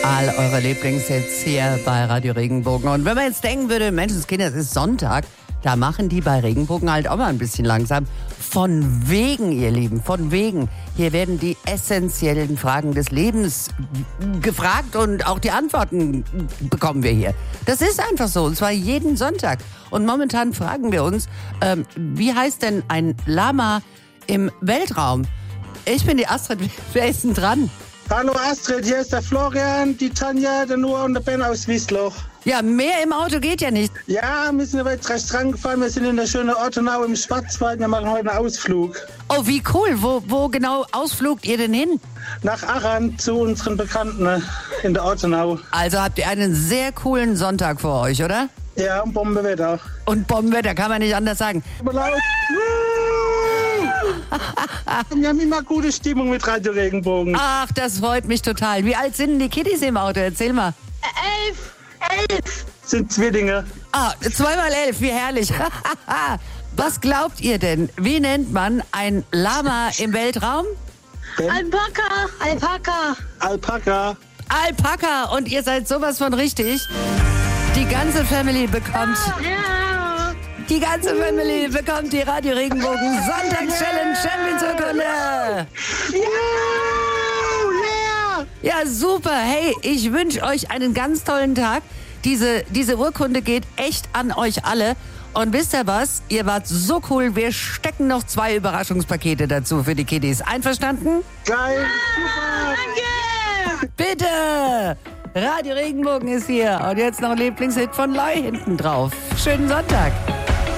All eure Lieblingshits hier bei Radio Regenbogen. Und wenn man jetzt denken würde, Menschenskinder, es ist Sonntag, da machen die bei Regenbogen halt auch mal ein bisschen langsam. Von wegen, ihr Lieben, von wegen. Hier werden die essentiellen Fragen des Lebens gefragt und auch die Antworten bekommen wir hier. Das ist einfach so, und zwar jeden Sonntag. Und momentan fragen wir uns, wie heißt denn ein Lama im Weltraum? Ich bin die Astrid, wer ist denn dran? Hallo Astrid, hier ist der Florian, die Tanja, der Noah und der Ben aus Wiesloch. Ja, mehr im Auto geht ja nicht. Ja, wir sind aber jetzt recht rangefahren. Wir sind in der schönen Ortenau im Schwarzwald. Wir machen heute einen Ausflug. Oh, wie cool. Wo genau ausflugt ihr denn hin? Nach Arran zu unseren Bekannten in der Ortenau. Also habt ihr einen sehr coolen Sonntag vor euch, oder? Ja, und Bombenwetter. Und Bombenwetter, kann man nicht anders sagen. Aber laut. Wir haben immer gute Stimmung mit Radio Regenbogen. Ach, das freut mich total. Wie alt sind denn die Kiddies im Auto? Erzähl mal. 11. Sind Zwillinge. Ah, 2x11, wie herrlich. Was glaubt ihr denn? Wie nennt man ein Lama im Weltraum? Ben? Alpaka. Alpaka. Und ihr seid sowas von richtig. Die ganze Family bekommt... Ja. Die ganze Family bekommt die Radio Regenbogen Sonntags-Challenge Champions-Urkunde. Ja, super. Hey, ich wünsche euch einen ganz tollen Tag. Diese Urkunde geht echt an euch alle. Und wisst ihr was? Ihr wart so cool. Wir stecken noch 2 Überraschungspakete dazu für die Kiddies. Einverstanden? Geil. Danke. Bitte! Radio Regenbogen ist hier. Und jetzt noch ein Lieblingshit von Loi hinten drauf. Schönen Sonntag.